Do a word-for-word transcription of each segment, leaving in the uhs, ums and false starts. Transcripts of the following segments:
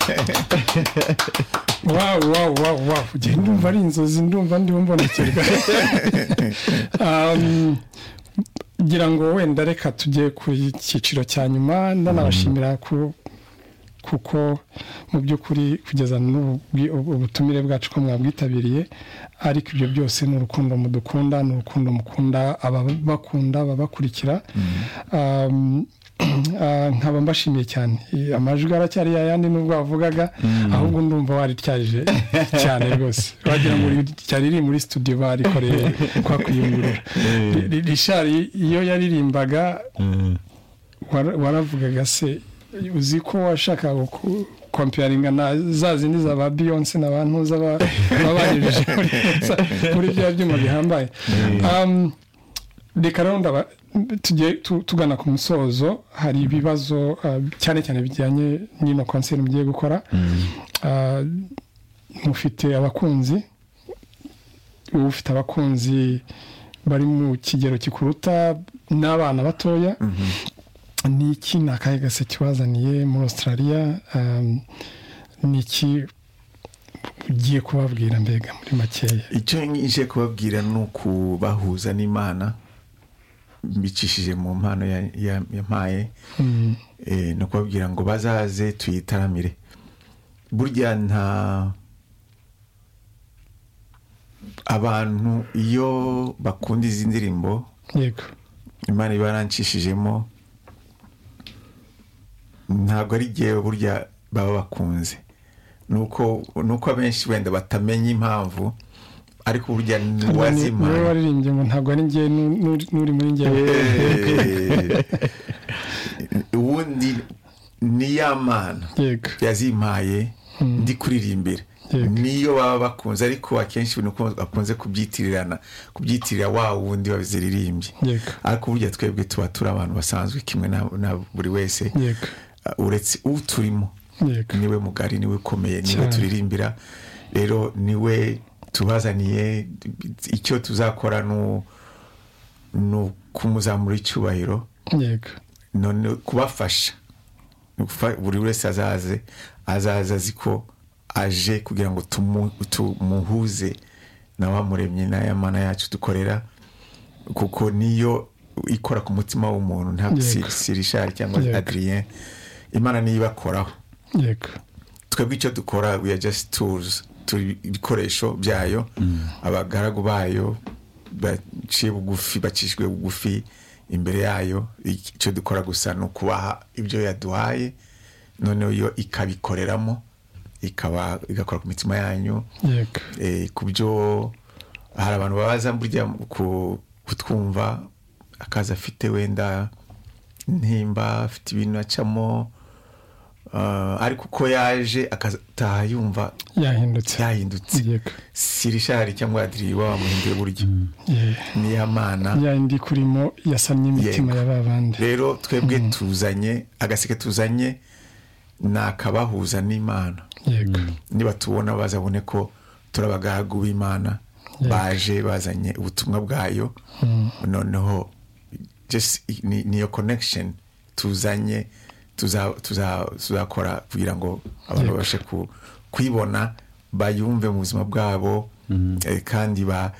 wow wow wow wow ndumva ari inzozi ndumva ndi mbonekerwa um gira ngo wenda reka tujye ku cyiciro cya nyuma ndanabashimira ku kuko mu by'ukuri kugeza n'ubutumire bwacu ko mwabwitabiriye ariko ibyo byose ni urukundo mudukunda ni urukundo mukunda ababakunda ababakurikira nkaba mbashimiye cyane amajwi aracyari yayandi nubwo bavugaga ahubwo ndumva warityaje cyane rwose wagira ngo cyari iri muri studio barikoreye kwa kuyungurura Richard iyo yaririmbaga waravugaga se uzi ko washaka comparinga na za zindi za ba Beyonce n'abantu z'ababanyije muri bya byuma bihambaye um dekaronda tujye tugana ku musozo hari ibibazo cyane cyane bijyanye n'ino concert mugiye gukora mufite abakunzi ufite abakunzi bari mu kigero kikuruta n'abana batoya niki nakaye se kibazaniye muri Australia niki ugiye kubabwira mbega muri makeya icyo nje kubabwira nuko bahuza n'Imana mbicishije mu mpano yampaye eh no kubabwira ngo bazaze tuyitaramire burya nta abantu iyo bakunda izi ndirimbo yego Imana ibarancishijemo ntabwo ari giye burya baba bakunze nuko nuko abenshi wenda batamenya impamvu ariko burya wazima niwe waririmbye ngo ntabwo ari ngiye nuri muri ngiye ubundi ni yamana yazimpaye ndi kuririmbira niyo baba bakunze ariko akenshi nuko bakunze kubyitirirana kubyitirira wa wundi babiziririmbye ariko burya twebwe tuba turi abantu basanzwe kimwe na buri wese uretse uturimo niwe mugari niwe komeye niwe turirimbira rero niwe tubazaniye icyo tuzakora no no kumuzamura icyubahiro yego none kubafasha buri wese azaze azaza ziko aje kugira ngo tumuhuze na wamuremye na yamana yacu dukorera kuko niyo ikora ku mutima w'umuntu nta si Richard cyangwa Adrien Imana niyo bakoraho yego twebwe icyo dukora we are just tools ibikoresho byayo abagaragu bayo baciye bugufi bacishwe bugufi imbere yayo icyo dukora gusa no kubaha ibyo yaduhaye none yo ikabikoreramo ikaba igakora ku mitima yanyu yego eh kubyo hari abantu babaza burya kutwumva akaza afite wenda ntimba afite ibintu acamo uh, ariko uko yaje akataha yumva yahindutse yahindutse si Richard cyangwa Adrien bamuhinduye buryo ni Imana yandi kurimo yasamye imitima y'ababandi rero twebwe tuzanye agaseke tuzanye nakabahuza n'Imana yego niba tubona bazabone ko turabagagu b'Imana baje bazanye ubutumwa bwayo noneho just niyo connection tuzanye tuza tuza tuzakora kugira ngo abantu bashe kwibona bayumve mu buzima bwabo kandi ba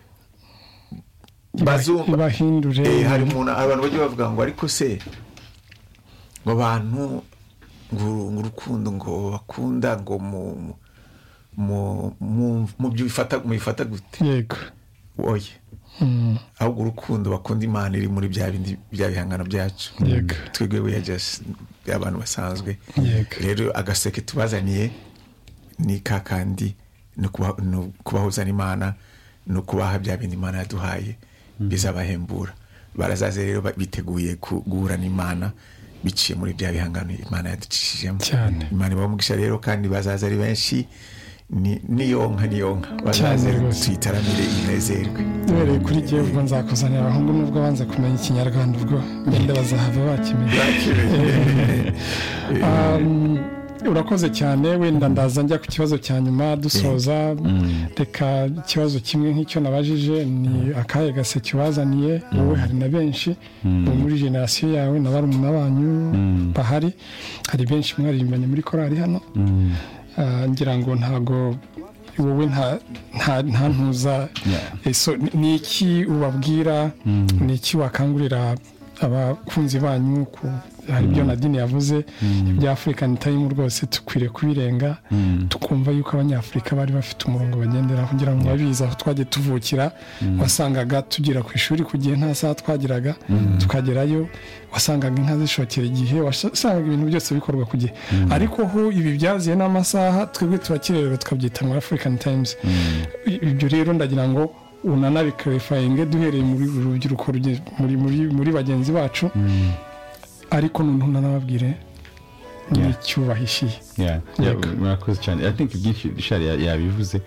bazumva bahindure eh hari umuntu abantu baje bavuga ngo ariko se ngo abantu ngurukundo ngo bakunda ngo mu mu mu byifata mu bifata gute yego oye aho urukundo bakunda Imana iri muri bya bindi bya bihangano byacu yego twegwe we just abantu basanzwe yego rero agaseke tubazaniye ni kakandi no kubahuza n'Imana no kubaha bya bindi Imana yaduhaye bizabahembura barazaze rero biteguye kugura n'Imana biciye muri bya bihangano Imana yaducishijemo Imana bamugisha rero kandi bazaza ari benshi ni niyonka niyonka bazaze twitaramire inezerwe nere kuri giye ubwo nzakuzanira abahungu nubwo banze kumenya ikinyarwanda ubwo ngende bazahava bakimenya um urakoze cyane wenda ndaza njya ku kibazo cya nyuma dusoza reka ikibazo kimwe nk'icyo nabajije ni akahe gaseke wazaniye wowe hari na benshi muri generasiyo yawe na barumuna banyu bahari hari benshi mwaririmbanye muri korali hano ngira ngo ntago wowe nta nta ntuza ni iki ubabwira ni iki wakangurira abakunzi banyu hari ibyo Nadine yavuze ibya African Time rwose tukwiriye kubirenga tukumva yuko abanyafrika bari bafite umurongo bagendera kugira ngo babiza aho twagiye tuvukira wasangaga tugira ku ishuri kugiye nta saa twagiraga tukagerayo wasangaga inka zishokera igihe wasangaga ibintu byose bikorwa kugihe ariko ho ibi byaziye n'amasaha twebwe turakirerwa tukabyita muri African Times ibyo rero ndagira ngo unanabikarifainge duhereye muri urubyiruko muri muri muri bagenzi bacu ariko none nanababwire ni cyubahishiye yeah murakoze cyane I think byinshi Richard yabivuze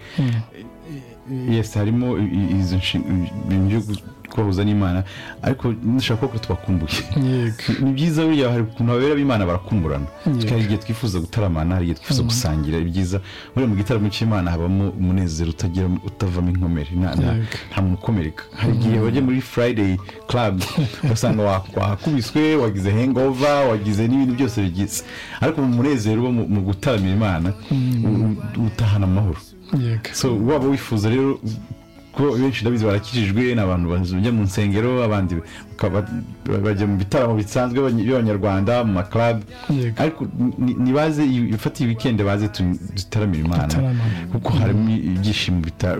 yes harimo izo bintu kubahuza n'Imana ariko ndashaka ko twakumbuye ni byiza buriya hari ukuntu abera b'Imana barakumburana kandi igihe twifuza gutaramana hari igihe twifuza gusangira ibyiza muri mu gitaramo cy'Imana habamo umunezero utagira utavamo inkomere nta mukomereka hari igihe waje muri Friday club usanga wakubiswe wagize hangover wagize n'ibintu byose bigize ariko mu munezero mu gutaramira Imana utahana amahoro so waba wifuza rero ko benshi ndabizi barakijijwe n'abantu bajya mu nsengero abandi bajya mu bitaramo bisanzwe by'abanyarwanda mu club ariko nibaze ifatiye weekend baze dutaramira Imana kuko harimo ibyishimo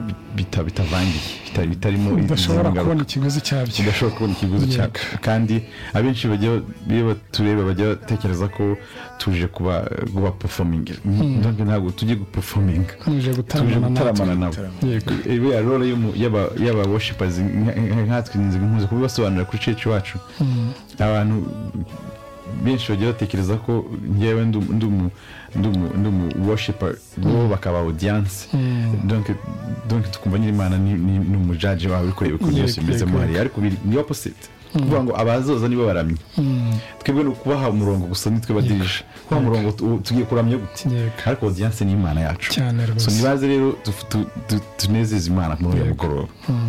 bitavangiye bitarimo udashobora kubona ikiguzi cyabyo udashobora kubona ikiguzi cyabyo kandi abenshi bajya batureba bajya batekereza ko tuje kuba kuba performing ntabwo tujye performing tuje gutaramana nabo yego role yaba yaba worshipers nkatwe nzi kubibasobanurira kuri church wacu abantu benshi bagira batekereza ko ngewe ndumu ndumu ndumu worshiper bo bakaba audience donc donc tukumva n'Imana ni n'umujaji wawe kureba ko byose bimeze muri ariko ni opposite kuvuga ngo abazoza nibo baramye twebwe no kubaha umurongo gusa nitwe badirije kwa murongo tugiye kuramya gute ariko audience ni Imana yacu so nibaze rero tunezeza Imana muri uyu mugoroba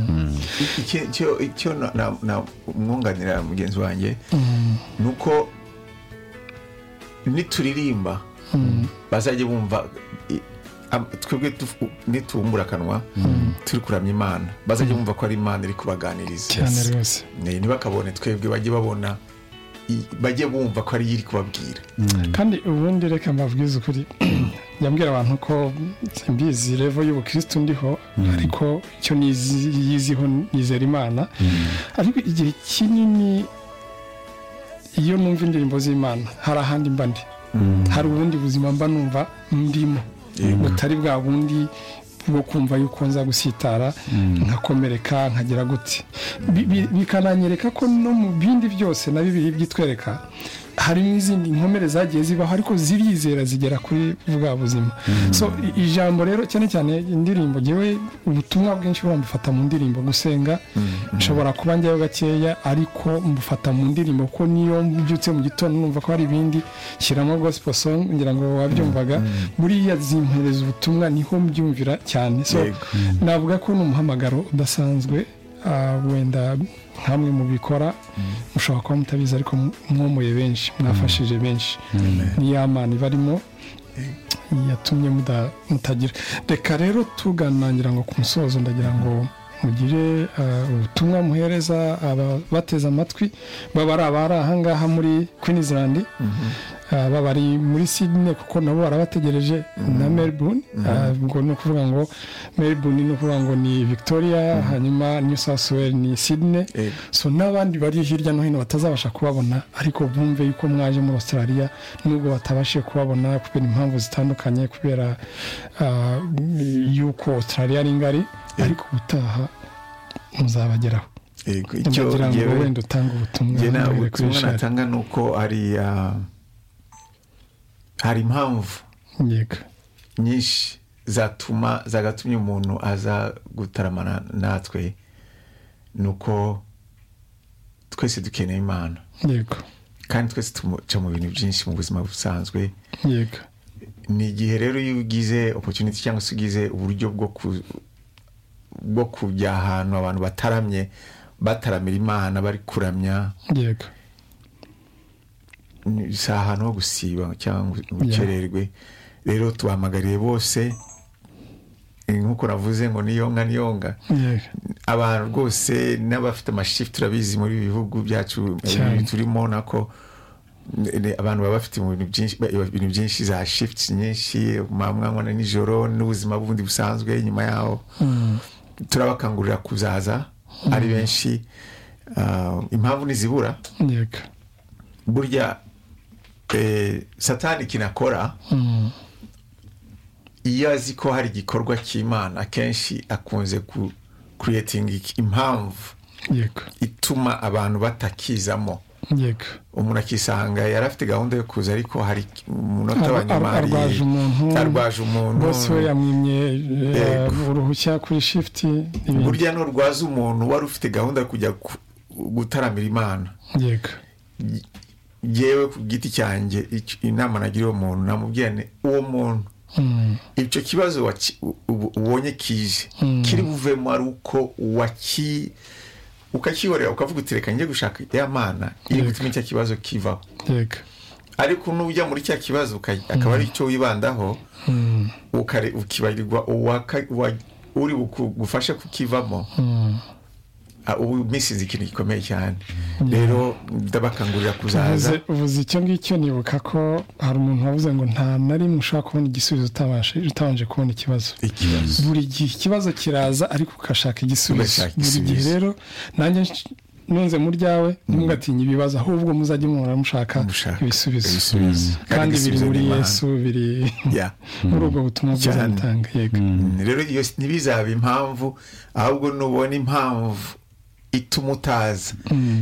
icyo icyo na umwunganira mugenzi wanjye nuko nituririmba bazajye bumva twebwe nitumbura akanwa turi kuramya Imana bazajye bumva ko ari Imana iri kubaganiriza cyane rwose niba kabone twebwe bajye babona bajye bumva ko ari iri kubabwira kandi ubundi reka mbabwize ukuri yambwira abantu ko simbizi level y'ubukristo ndiho ariko icyo niyiziho nizera Imana ariko igihe kinini iyo numva indirimbo z'Imana hari ahandi mba ndi hari ubundi buzima mba numva ndimo butari bwa bundi bwo kumva yuko nza gusitara nkakomereka nkagira gute bikananyereka ko no mu bindi byose na bibiri byitwereka hari n'izindi nkomere zagiye zibaho ariko zirizera zigera kuri bwa buzima so ijambo rero cyane cyane indirimbo jewe ubutumwa bwinshi buramufata mu ndirimbo gusenga nshobora kuba njyayo gakeya ariko mbufata mu ndirimbo ko niyo mbyutse mu gitondo numva ko hari ibindi shyiramo gospel song ngira ngo wabyumvaga buriya zimpereza ubutumwa niho mbyumvira cyane so navuga ko n'umuhamagaro udasanzwe wenda hamwe mu bikora mushobora kuba mutabizi ariko mwomoye benshi mwafashije benshi n'Imana ibarimo yatumye mutagira reka rero tuganangira ngo ku musozo ndagira ngo mugire ubutumwa muhereza abateza amatwi baba ari abari ahangaha muri Queensland baba bari muri Sydney kuko nabo barabategereje na Melbourne ngo no kuvuga ngo Melbourne no kuvuga ngo ni Victoria hanyuma New South Wales ni Sydney so n'abandi bari hirya no hino batazabasha kubabona ariko bumve yuko mwaje muri Australia nubwo batabashe kubabona kubera impamvu zitandukanye kubera yuko Australia ari ngari ariko utaha muzabageraho yego icyo ngewe wenda utanga ubutumwa ubutumwa natanga nuko ari hari impamvu yego nyinshi zatuma zagatumye umuntu aza gutaramana natwe nuko twese dukeneye Imana yego kandi twese tumuca mu bintu byinshi mu buzima busanzwe yego ni igihe rero iyo ugize opportunity cyangwa se ugize uburyo bwo ku bwo kujya ahantu abantu bataramye bataramira Imana bari kuramya yego si ahantu ho gusiba cyangwa ubukererwe rero tubahamagariye bose nk'uko navuze ngo niyonga niyonga abantu rwose n'abafite amashift turabizi muri bihugu byacu turimo nako abantu baba bafite ibintu byinshi ibintu byinshi za shifts nyinshi mamwa na nijoro n'ubuzima bundi busanzwe nyuma yaho turabakangurira kuzaza ari benshi impamvu nizibura yego burya Satani kinakora iyo azi ko hari igikorwa cy'Imana akenshi akunze ku creating impamvu yego ituma abantu batakizamo yego umuntu akisanga yarafite gahunda yo kuza ariko hari umunota wa nyuma arwaje umuntu arwaje umuntu bose we yamwimye uruhushya kuri shift burya no rwaza umuntu wari ufite gahunda yo kujya gutaramira Imana yego yewe ku giti cyanjye inama nagira uwo muntu namubwirane uwo muntu icyo kibazo ubonye kije kiri buvemo ari uko waki ukakihorera ukavuga uti reka njye gushaka ya Mana iri gutuma icyo kibazo kivaho yego ariko nujya muri cya kibazo akaba ari cyo wibandaho ukare ukibarirwa uri gufasha kukivamo ubu misizi ikintu gikomeye cyane rero ndabakangurira kuzaza uvuze icyo ngicyo nibuka ko hari umuntu wavuze ngo nta nari mushaka kubona igisubizo utabashe utabanje kubona ikibazo buri gihe ikibazo kiraza ariko ukashaka igisubizo buri gihe rero nanjye nunze mu ryawe ntimugatinye ibibazo ahubwo muzajye muhora mushaka ibisubizo kandi biri muri Yesu biri muri ubwo butumwa bw'Imana yego rero iyo ntibizaba impamvu ahubwo nubona impamvu ituma utaza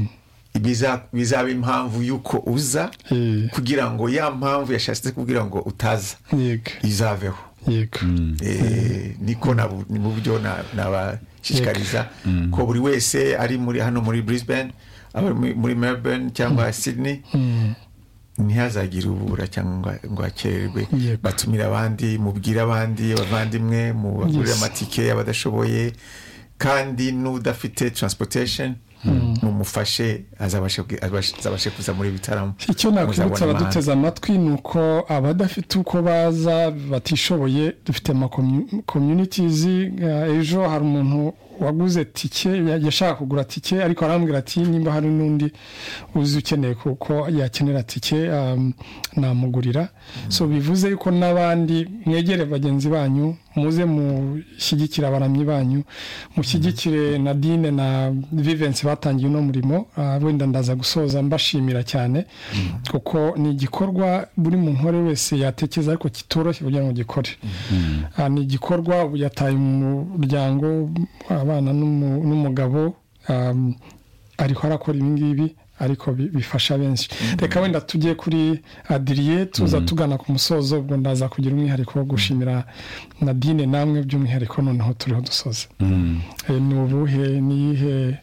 bizaba impamvu yuko uza kugira ngo ya mpamvu yashatse kugira ngo utaza izaveho yego niko ni mu buryo nabashishikariza ko buri wese ari muri hano muri Brisbane muri Melbourne cyangwa Sydney ntihazagire ubura cyangwa ngo akererwe batumira abandi mubwira abandi abavandimwe mu bagurira amatike abadashoboye kandi n'udafite transportation mumufashe azabashe kuza muri bitaramo icyo nakwibutsa abaduteza amatwi ni uko abadafite uko baza batishoboye dufite ama communities ejo hari umuntu waguze tike yashaka kugura tike ariko arambwira ati nimba hari nundi uzi ukeneye kuko yakenera tike namugurira so bivuze yuko nabandi mwegere bagenzi banyu muze mushyigikira abaramyi banyu mushyigikire Nadine na Vivence batangiye no murimo wenda ndaza gusoza mbashimira cyane kuko ni igikorwa buri muntu wese wese yatekeza ariko kitoroshye kugira ngo gikore ni igikorwa yataye umuryango abana n'umugabo ariko arakora ibi ngibi ariko bifasha benshi reka wenda tujye kuri Adrien tuza tugana ku musozo ubwo ndaza kugira umwihariko wo gushimira Nadine namwe by'umwihariko noneho turiho dusoza ni ubuhe niyihe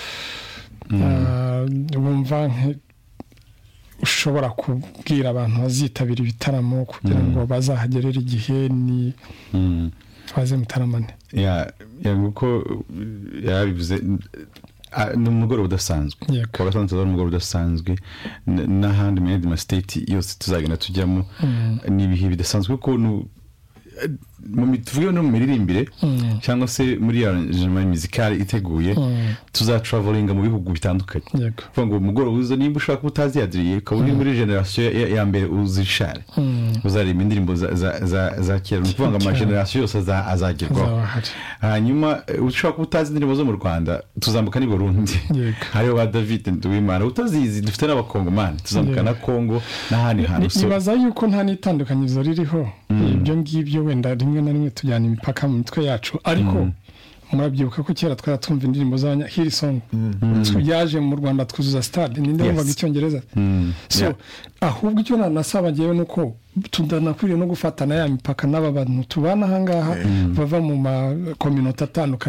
wumva ushobora kubwira abantu bazitabira ibitaramo kugira ngo bazahagerere igihe ni baze mutaramane ya nguko yabivuze ni umugoroba udasanzwe kuwa gatandatu ari umugoroba udasanzwe n'ahandi mu yandi masiteti yose tuzagenda tujyamo ni ibihe bidasanzwe kuko tuvuge no mu miririmbire cyangwa se muri arrangement musical iteguye tuzatravelinga mu bihugu bitandukanye kuvuga ngo umugoroba uza nimba ushaka kutazi Adrien ukaba uri muri generation ya mbere uzishare uzareba indirimbo za kera ni ukuvuga ngo ama generation yose azagerwaho hanyuma ushaka kutazi indirimbo zo mu Rwanda tuzambuka ni Burundi hariho ba David Nduwimana utazizi dufite n'abakongomani tuzambuka na Congo n'ahandi hantu nibaza yuko nta nitandukanyirizo ririho ibyo ngibyo wenda rimwe na rimwe tujyana imipaka mu mitwe yacu ariko murabyibuka ko kera twaratumva indirimbo z'abanya Hillsong yaje mu Rwanda twuzuza stade ninde wumvaga icyongereza so ahubwo icyo nanasaba ngewe nuko tudanakwiriye no gufatana ya mipaka n'aba bantu tubana ahangaha bava mu ma community atandukanye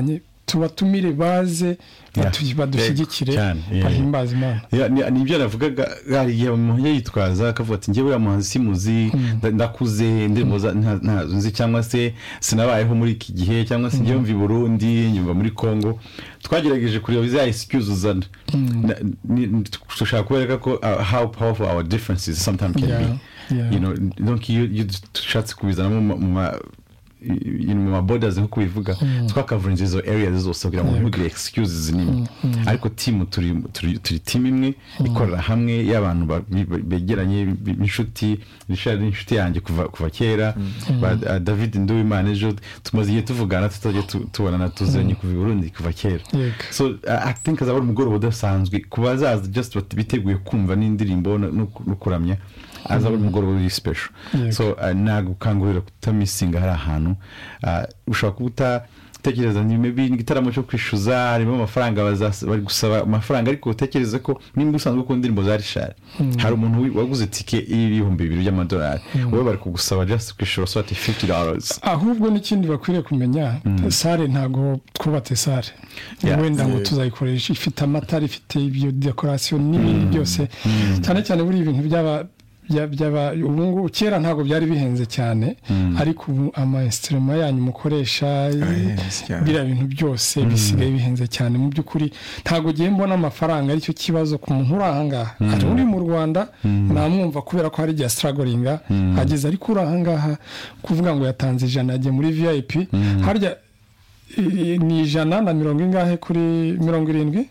tubatumire baze badushyigikire bahimbaza Imana. Nibyo navugaga hari igihe umuntu yitwaza akavuga ati njyewe uriya muhanzi simuzi ndakuze indirimbo ntazo nzi cyangwa se sinabayeho muri iki gihe cyangwa se njyewe mva i Burundi nyumva muri Congo. Twagerageje kureba za excuse uzana dushaka kubereka ko how powerful our differences sometimes can be. You know, donc you dushatse kubizana mu mu ma borders nko kubivuga twakavunje izo areas zose kugira ngo ntugire excuses nini, ariko team turi turi team imwe ikorera hamwe y'abantu begeranye b'inshuti. Richard inshuti yanjye kuva kuva kera, David Nduwimana ejo tumaze igihe tuvugana tutaje tubonana tuzanye kuva i Burundi kuva kera. So I think azaba umugoroba udasanzwe kubazaza just biteguye kumva n'indirimbo no kuramya azaba umugoroba uri special. So nagukangurira kutamisinga hari ahantu ushaka kubuta tekereza ni maybe igitaramo cyo kwishuza harimo amafaranga bari gusaba amafaranga, ariko utekereza ko nimba usanzwe ko indirimbo za Richard hari umuntu waguze tike y'ibihumbi bibiri by'amadolari wowe bari kugusaba just kwishura so ati fifty dollars. Ahubwo n'ikindi bakwiriye kumenya sare ntago twubate sare wenda ngo tuzayikoresha ifite amatara ifite ibyo decoration n'ibindi byose cyane cyane buri ibintu byaba byaba ubungu kera ntago byari bihenze cyane, ariko ama instrument yanyu mukoresha bira bintu byose bisigaye bihenze cyane. Mu byukuri ntago giye mbona amafaranga aricyo kibazo ku muntu urahangaha ari uri mu Rwanda namwumva kubera ko hari igihe strugglinga ageze, ariko urahangaha kuvuga ngo yatanze ijana agiye muri V I P harya ni ijana na mirongo ingahe kuri mirongo irindwi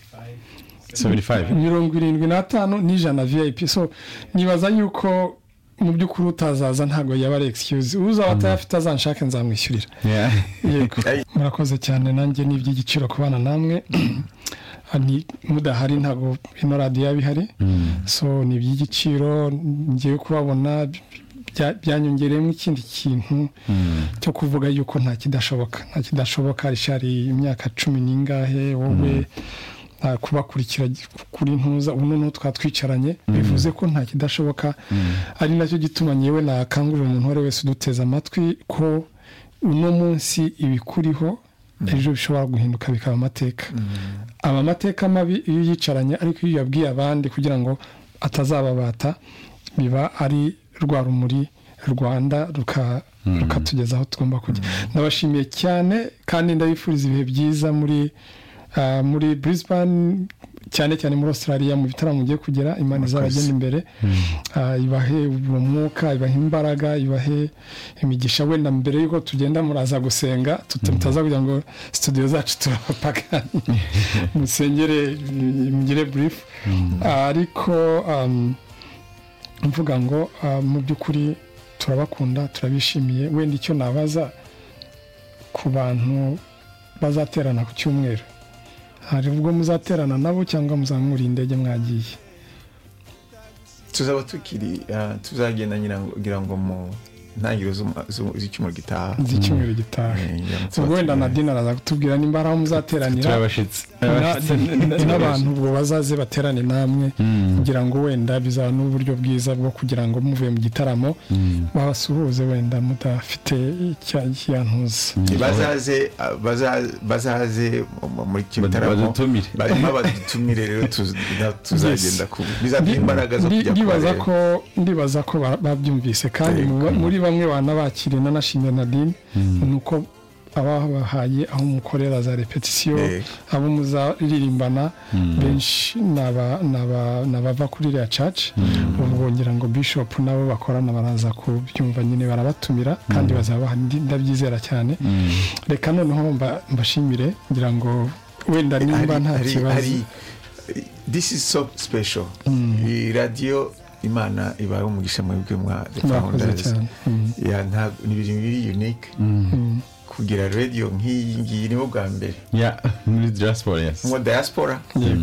mirongo irindwi n'atanu n'ijana V I P. So nibaza yuko mu by'ukuri utazaza ntago yaba ari excuse, uzaba atafite azanshaka nzamwishyurira. Murakoze cyane, nanjye n'iby'igiciro kubana namwe ani mudahari ntago ino radio yabihari. So ni iby'igiciro ngiye kubabona byanyongereyemo ikindi kintu cyo kuvuga yuko nta kidashoboka nta kidashoboka. Rishari imyaka cumi n'ingahe wowe kubakurikira kuri ntuza ubu no twatwicaranye bivuze ko nta kidashoboka. Ari nacyo gituma nyewe nakangurira umuntu wese wese uduteza amatwi ko uno munsi ibikuriho ejo bishobora guhinduka bikaba amateka. Aba mateka mabi iyo yicaranye ariko iyo yabwiye abandi kugira ngo atazababata biba ari rwa rumuri Rwanda ruka rukatugeza aho tugomba kujya. Nabashimiye cyane kandi ndabifuriza ibihe byiza muri Uh, muri Brisbane cyane cyane muri Australia mu bitaramo mugiye kugera. Imana izabagenda imbere uh, ibahe umwuka ibahe imbaraga ibahe imigisha. Wenda mbere yuko tugenda muraza gusenga tutaza kugira ngo studio zacu turapaka musengere mugire brief uh, ariko um, mvuga ngo uh, mu byukuri turabakunda turabishimiye. Wenda icyo nabaza ku bantu bazaterana ku cyumweru, hari ubwo muzaterana nabo cyangwa muzamura indege mwagiye? Tuzaba tukiri tuzagenda ngira ngo mu ntangiriro z'icyumweru gitaha z'icyumweru gitaha. Ubwo wenda Nadine araza kutubwira nimba aho muzateranira turabashitse n'abantu ubwo bazaze baterane namwe kugira ngo wenda bizaba n'uburyo bwiza bwo kugira ngo muvuye mu gitaramo babasuhuze wenda mudafite icyantuza. Bazaze bazaze muri gitaramo barimo badutumire rero tuzagenda ku bizaduha imbaraga zo kujya. Ndibaza ko ndibaza ko babyumvise kandi muri bamwe banabakiriye nanashimye Nadine nuko abahaye aho mukorera za repetition abo muzaririmbana benshi naba naba nabava kuri ya church ubwo ngira ngo bishop nabo bakorana baraza kubyumva nyine barabatumira kandi bazaba ndabyizera cyane. Reka noneho mbashimire ngira ngo wenda nimba nta kibazo. This is so special. I radio Imana ibaye umugisha mwebwe mwa The Founders ya nta nibiri biri unique kugira radio nk'iyi ngiyi nibo bwa mbere ya muri diaspora. Yes, mu diaspora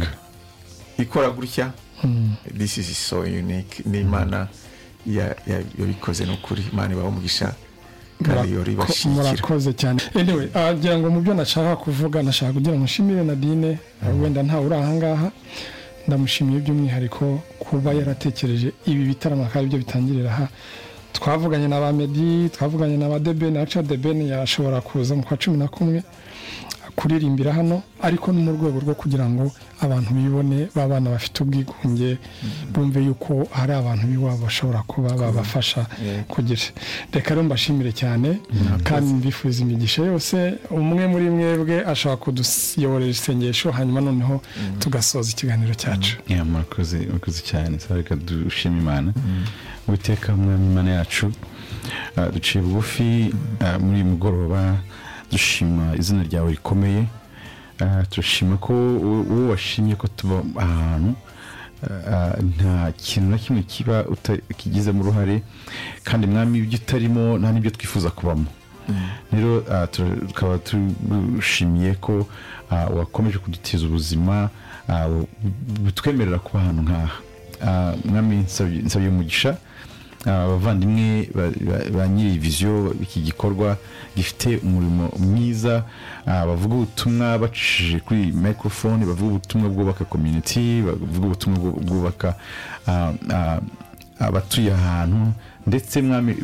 ikora gutya. This is so unique. Ni Imana ya yabikoze no kuri Imana ibaye umugisha kandi yori bashikira. Murakoze cyane. Anyway agira ngo mu byo nashaka kuvuga nashaka kugira ngo nshimire Nadine wenda nta urahangaha. Ndamushimiye by'umwihariko kuba yaratekereje ibi bitaramo kandi byo bitangirira ha. Twavuganye na ba Medi twavuganye na ba Deben aca Deben yashobora kuza mu kwa cumi na kumwe kuririmbira hano ariko no mu rwego rwo kugira ngo abantu bibone babana bafite ubwigunge bumve yuko hari abantu biwabo bashobora kuba babafasha kugira reka rero mbashimire cyane kandi mbifuza imigisha yose umwe muri mwebwe ashaka kuduyoborera isengesho hanyuma noneho tugasoza ikiganiro cyacu murakoze murakoze cyane reka dushime Imana Uwiteka Mwami Imana yacu duciye bugufi muri uyu mugoroba dushima izina ryawe rikomeye turashima ko wowe washimye ko tuba ahantu nta kintu na kimwe kiba utakigizemo uruhare kandi Mwami ibyo utarimo nta n'ibyo twifuza kubamo rero tukaba tushimiye ko wakomeje kudutiza ubuzima butwemerera kuba ahantu nk'aha Mwami nsabye umugisha abavandimwe ba nyiri viziyo iki gikorwa gifite umurimo mwiza bavuga ubutumwa bacishije kuri microphone bavuga ubutumwa bwubaka community bavuga ubutumwa bwubaka abatuye ahantu ndetse Mwami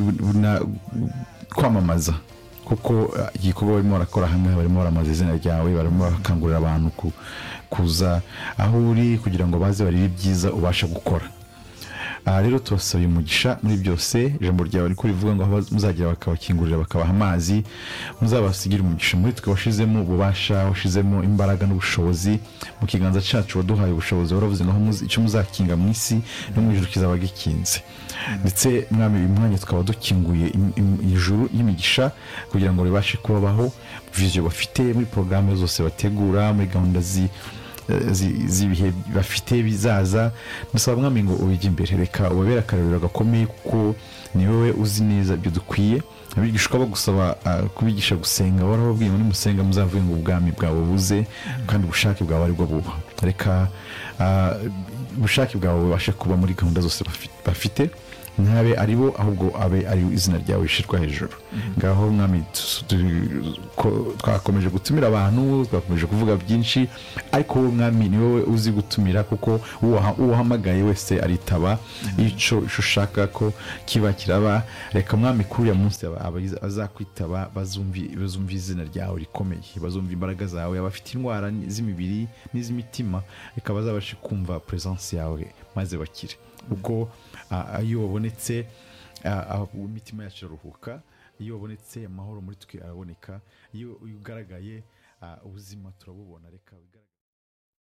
kwamamaza kuko igikorwa barimo barakora hamwe barimo baramaza izina ryawe barimo bakangurira abantu kuza aho uri kugira ngo baze barebe ibyiza ubasha gukora rero tubasaba umugisha muri byose ijambo ryawe riko rivuga ngo muzagira bakabakingurira bakabaha amazi muzabasigira umugisha muri twe washizemo ububasha washizemo imbaraga n'ubushobozi mu kiganza cyacu waduhaye ubushobozi waravuze ngo icyo muzakinga mu isi no mu ijuru kizaba gikinze ndetse Mwami uyu mwanya tukaba dukinguye ijuru y'imigisha kugira ngo ribashe kubaho viziyo bafite muri porogaramu zose bategura muri gahunda zi zibihe bafite bizaza musaba Mwami ngo ubijye imbere reka ubabera akarabiro gakomeye kuko ni wowe uzi neza ibyo dukwiye abigishwa bagusaba kubigisha gusenga warababwiye muri musenga muzavuye ngo ubwami bwawe buze kandi ubushake bwawe ari bwo buba reka ubushake bwawe bubashe kuba muri gahunda zose bafite ntabe aribo ahubwo abe ari izina ryawe rishirwa hejuru ngaho Mwami twakomeje gutumira abantu twakomeje kuvuga byinshi ariko wowe Mwami ni wowe uzi gutumira kuko uwahamagaye wese aritaba ico ushaka ko kiba kiraba reka Mwami kuri ya munsi azakwitaba bazumvi bazumvi izina ryawe rikomeye bazumva imbaraga zawe abafite indwara z'imibiri n'izimitima reka bazabashe kumva presence yawe maze bakire ubwo iyo wabonetse imitima yacu iraruhuka iyo wabonetse amahoro muri twe araboneka iyo ugaragaye ubuzima turabubona reka